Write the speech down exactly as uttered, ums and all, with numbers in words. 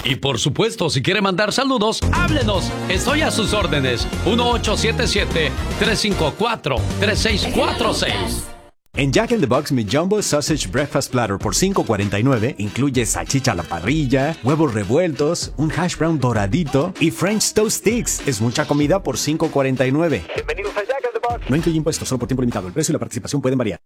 Y por supuesto, si quiere mandar saludos, háblenos. Estoy a sus órdenes. uno ocho siete siete, tres cinco cuatro, tres seis cuatro seis. En Jack in the Box, mi Jumbo Sausage Breakfast Platter por cinco cuarenta y nueve incluye salchicha a la parrilla, huevos revueltos, un hash brown doradito y French Toast Sticks. Es mucha comida por cinco cuarenta y nueve. Bienvenidos a Jack in the Box. No incluye impuestos, solo por tiempo limitado. El precio y la participación pueden variar.